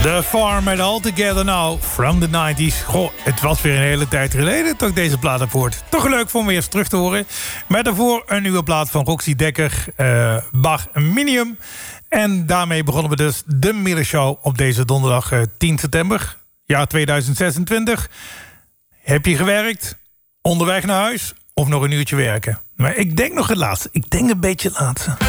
The Farm met All Together Now from the 90s. Goh, het was weer een hele tijd geleden dat ik deze plaat heb gehoord. Toch leuk voor me eens terug te horen. Met daarvoor een nieuwe plaat van Roxy Dekker, Bach Minium. En daarmee begonnen we dus de middenshow op deze donderdag 10 september, jaar 2026. Heb je gewerkt? Onderweg naar huis? Of nog een uurtje werken? Maar ik denk nog het laatste. Ik denk een beetje het laatste.